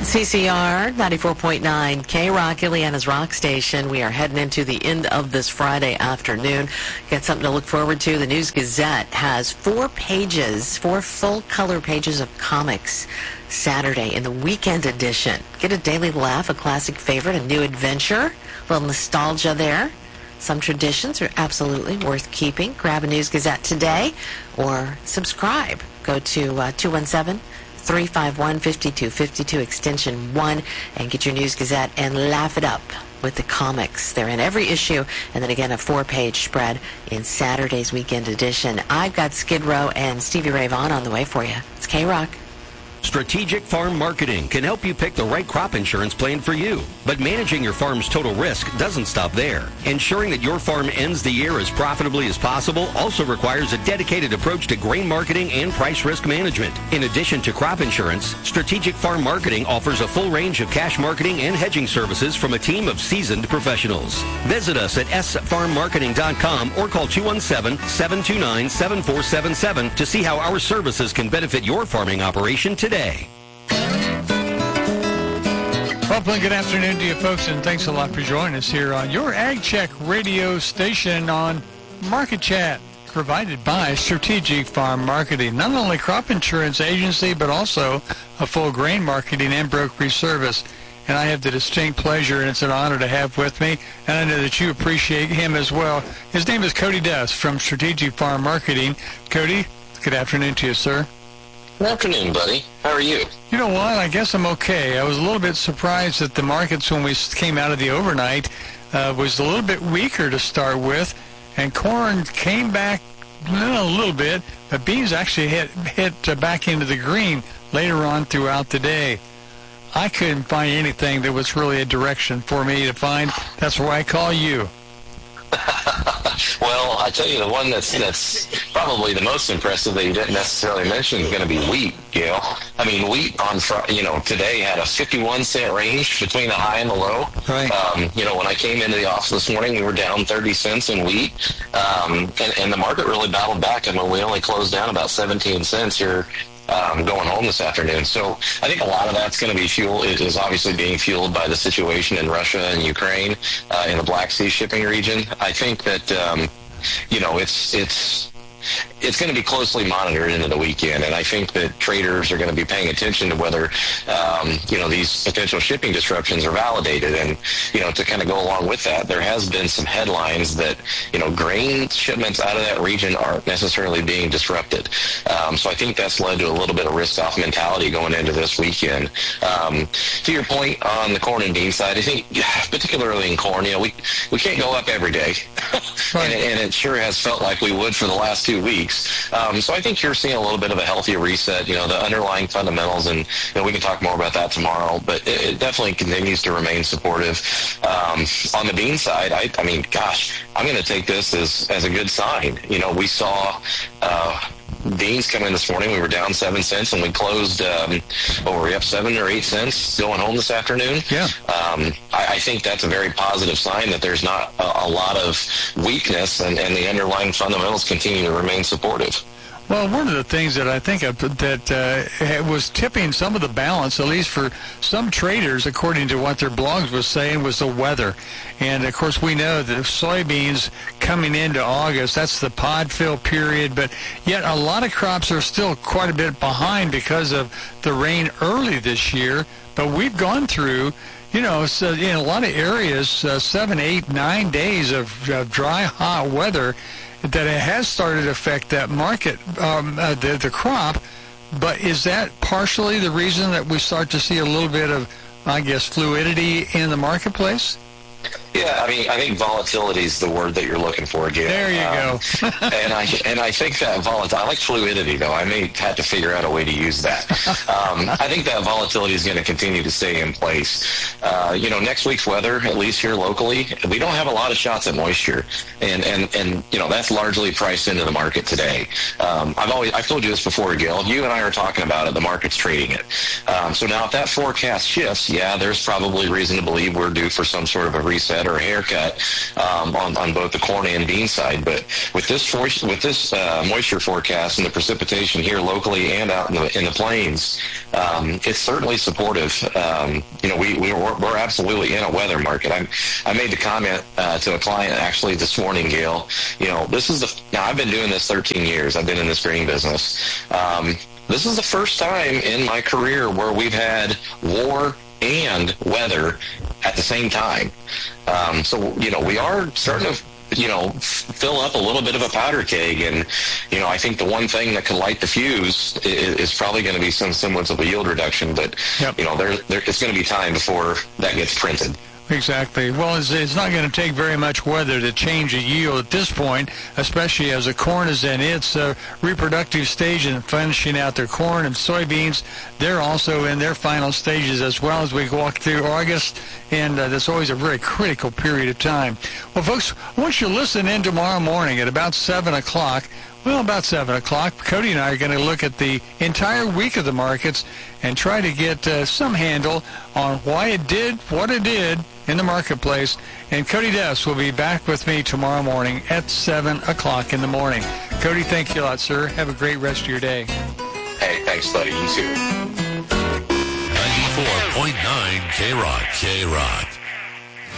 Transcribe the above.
CCR 94.9 K-Rock, Ileana's Rock Station. We are heading into the end of this Friday afternoon. Got something to look forward to. The News Gazette has 4 full color pages of comics Saturday in the weekend edition. Get a daily laugh, a classic favorite, a new adventure, a little nostalgia there. Some traditions are absolutely worth keeping. Grab a News Gazette today or subscribe. Go to 217-351-5252, extension 1, and get your News Gazette and laugh it up with the comics. They're in every issue, and then again a 4-page spread in Saturday's weekend edition. I've got Skid Row and Stevie Ray Vaughan on the way for you. It's K-Rock. Strategic Farm Marketing can help you pick the right crop insurance plan for you. But managing your farm's total risk doesn't stop there. Ensuring that your farm ends the year as profitably as possible also requires a dedicated approach to grain marketing and price risk management. In addition to crop insurance, Strategic Farm Marketing offers a full range of cash marketing and hedging services from a team of seasoned professionals. Visit us at sfarmmarketing.com or call 217-729-7477 to see how our services can benefit your farming operation today. Well, good afternoon to you folks, and thanks a lot for joining us here on your Ag Check radio station on Market Chat, provided by Strategic Farm Marketing. Not only crop insurance agency, but also a full grain marketing and brokerage service. And I have the distinct pleasure, and it's an honor to have with me, and I know that you appreciate him as well. His name is Cody Dust from Strategic Farm Marketing. Cody, good afternoon to you, sir. Good afternoon, buddy. How are you? You know what? I guess I'm okay. I was a little bit surprised that the markets, when we came out of the overnight, was a little bit weaker to start with, and corn came back a little bit, but beans actually hit back into the green later on throughout the day. I couldn't find anything that was really a direction for me to find. That's why I call you. Well, I tell you, the one that's probably the most impressive that you didn't necessarily mention is going to be wheat. You know, I mean, wheat on today had a 51-cent range between the high and the low. Right. When I came into the office this morning, we were down 30 cents in wheat, and the market really battled back. I mean, we only closed down about 17 cents here. Going home this afternoon. So I think a lot of that's going to be is obviously being fueled by the situation in Russia and Ukraine in the Black Sea shipping region. I think that, it's going to be closely monitored into the weekend, and I think that traders are going to be paying attention to whether, these potential shipping disruptions are validated. And, to kind of go along with that, there has been some headlines that, grain shipments out of that region aren't necessarily being disrupted. So I think that's led to a little bit of risk-off mentality going into this weekend. To your point on the corn and bean side, I think particularly in corn, we can't go up every day, Right. and it sure has felt like we would for the last 2 weeks. So I think you're seeing a little bit of a healthier reset, the underlying fundamentals, and we can talk more about that tomorrow, but it definitely continues to remain supportive. On the bean side, I mean, gosh, I'm going to take this as a good sign. We saw beans come in this morning. We were down 7 cents, and we closed, were we up 7 or 8 cents going home this afternoon? Yeah. I think that's a very positive sign that there's not a lot of weakness, and the underlying fundamentals continue to remain supportive. Well, one of the things that I think that was tipping some of the balance, at least for some traders, according to what their blogs was saying, was the weather. And, of course, we know that soybeans coming into August, that's the pod fill period, but yet a lot of crops are still quite a bit behind because of the rain early this year. But we've gone through, so in a lot of areas, 7, 8, 9 days of dry, hot weather, that it has started to affect that market, the crop. But is that partially the reason that we start to see a little bit of, I guess, fluidity in the marketplace? Yeah, I mean, I think volatility is the word that you're looking for again. There you go. and I think that I like fluidity, though. I may have to figure out a way to use that. I think that volatility is going to continue to stay in place. Next week's weather, at least here locally, we don't have a lot of shots at moisture, and that's largely priced into the market today. I've told you this before, Gil. You and I are talking about it. The market's trading it. So now, if that forecast shifts, there's probably reason to believe we're due for some sort of a reset cut or a haircut on both the corn and bean side. But with this moisture forecast and the precipitation here locally and out in the plains, it's certainly supportive. We're absolutely in a weather market. I made the comment to a client actually this morning, Gail. Now I've been doing this 13 years. I've been in this grain business. This is the first time in my career where we've had war and weather at the same time. So we are starting to fill up a little bit of a powder keg. And, I think the one thing that can light the fuse is probably going to be some semblance of a yield reduction. But, yep. It's going to be time before that gets printed. Exactly. Well, it's not going to take very much weather to change a yield at this point, especially as the corn is in its reproductive stage and finishing out their corn, and soybeans, they're also in their final stages as well as we walk through August, and that's always a very critical period of time. Well, folks, I want you to listen in tomorrow morning at about 7 o'clock. Well, about 7 o'clock, Cody and I are going to look at the entire week of the markets and try to get some handle on why it did what it did in the marketplace. And Cody Dess will be back with me tomorrow morning at 7 o'clock in the morning. Cody, thank you a lot, sir. Have a great rest of your day. Hey, thanks, buddy. You too. 94.9 K-Rock.